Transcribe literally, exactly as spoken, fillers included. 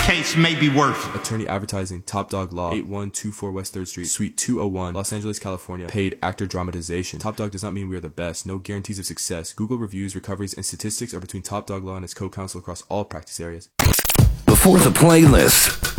case may be worth it. Attorney Advertising, Top Dog Law, eight one two four West third Street, Suite two oh one, Los Angeles, California. Paid actor dramatization. Top Dog does not mean we are the best. No guarantees of success. Google reviews, recoveries, and statistics are between Top Dog Law and its co-counsel across all practice areas. Before the playlist.